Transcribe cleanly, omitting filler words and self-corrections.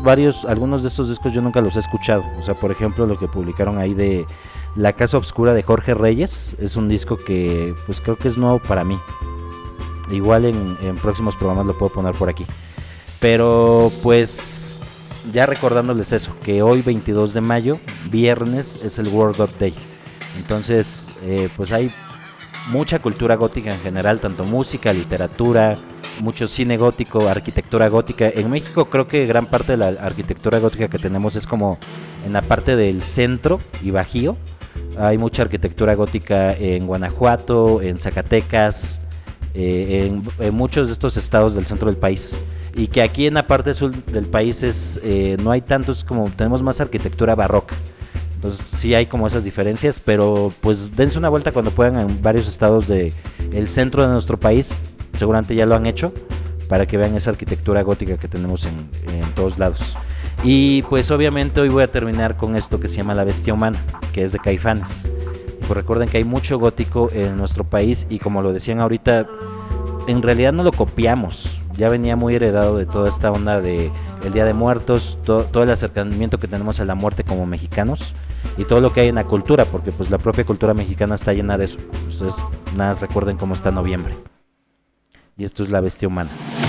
algunos de estos discos yo nunca los he escuchado. O sea, por ejemplo, lo que publicaron ahí de La Casa Obscura de Jorge Reyes, es un disco que pues creo que es nuevo para mí. Igual en próximos programas lo puedo poner por aquí. Pero pues ya recordándoles eso, que hoy 22 de mayo, viernes, es el World God Day. Entonces pues hay mucha cultura gótica en general, tanto música, literatura, mucho cine gótico, arquitectura gótica. En México creo que gran parte de la arquitectura gótica que tenemos es como en la parte del centro y Bajío. Hay mucha arquitectura gótica en Guanajuato, en Zacatecas, en muchos de estos estados del centro del país. Y que aquí en la parte sur del país no hay tantos, como tenemos más arquitectura barroca. Entonces sí hay como esas diferencias, pero pues dense una vuelta cuando puedan en varios estados del centro de nuestro país. Seguramente ya lo han hecho, para que vean esa arquitectura gótica que tenemos en todos lados. Y pues obviamente hoy voy a terminar con esto que se llama La Bestia Humana, que es de Caifanes. Pues recuerden que hay mucho gótico en nuestro país y como lo decían ahorita, en realidad no lo copiamos, ya venía muy heredado de toda esta onda de el Día de Muertos, todo el acercamiento que tenemos a la muerte como mexicanos y todo lo que hay en la cultura, porque pues la propia cultura mexicana está llena de eso. Ustedes nada más recuerden cómo está noviembre. Y esto es La Bestia Humana.